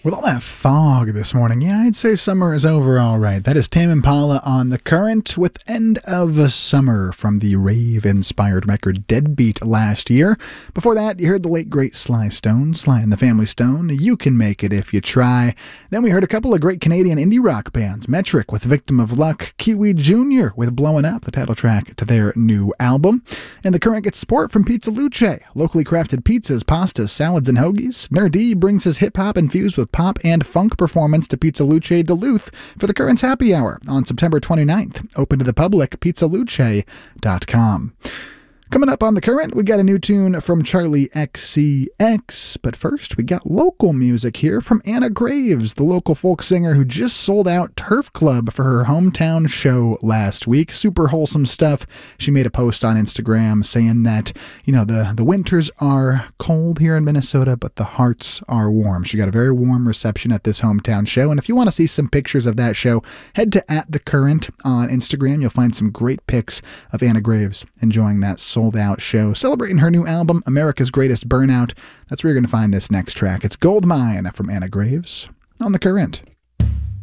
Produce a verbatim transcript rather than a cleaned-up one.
With all that fog this morning, yeah, I'd say summer is over all right. That is Tame Impala on The Current with End of Summer from the rave-inspired record Deadbeat last year. Before that, you heard the late great Sly Stone, Sly and the Family Stone, You Can Make It If You Try. Then we heard a couple of great Canadian indie rock bands, Metric with Victim of Luck, Kiwi Junior with Blowin' Up, the title track to their new album. And The Current gets support from Pizza Luce, locally crafted pizzas, pastas, salads, and hoagies. Nerdy brings his hip-hop infused with pop and funk performance to Pizza Luce Duluth for the Current's Happy Hour on September twenty-ninth. Open to the public, pizza luce dot com. Coming up on The Current, we got a new tune from Charlie X C X, but first we got local music here from Anna Graves, the local folk singer who just sold out Turf Club for her hometown show last week. Super wholesome stuff. She made a post on Instagram saying that, you know, the, the winters are cold here in Minnesota, but the hearts are warm. She got a very warm reception at this hometown show, and if you want to see some pictures of that show, head to at The Current on Instagram. You'll find some great pics of Anna Graves enjoying that sold-out show, celebrating her new album, America's Greatest Burnout. That's where you're going to find this next track. It's Gold Mine from Anna Graves on The Current.